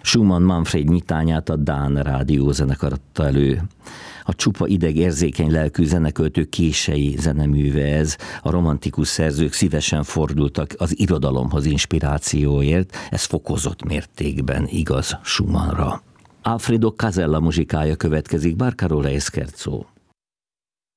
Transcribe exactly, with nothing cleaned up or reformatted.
Schumann Manfred nyitányát a Dán rádiózenekar adta elő. A csupa ideg érzékeny lelkű zeneköltő kései zeneműve ez, a romantikus szerzők szívesen fordultak az irodalomhoz inspirációért, ez fokozott mértékben igaz Schumannra. Alfredo Casella muzsikája következik, Barcarola e Scherzo.